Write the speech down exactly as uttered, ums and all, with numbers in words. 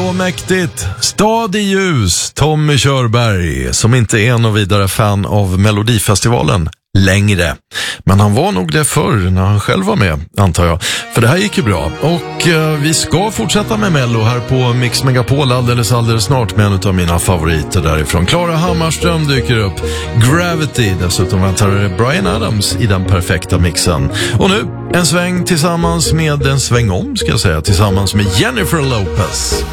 så mäktigt. Stad i ljus, Tommy Körberg, som inte är någon vidare fan av Melodifestivalen längre. Men han var nog det förr när han själv var med, antar jag. För det här gick ju bra. Och eh, vi ska fortsätta med Mello här på Mix Megapol alldeles, alldeles snart med en av mina favoriter därifrån. Clara Hammarström dyker upp. Gravity, dessutom väntar Bryan Adams i den perfekta mixen. Och nu, en sväng tillsammans med, en sväng om ska jag säga, tillsammans med Jennifer Lopez.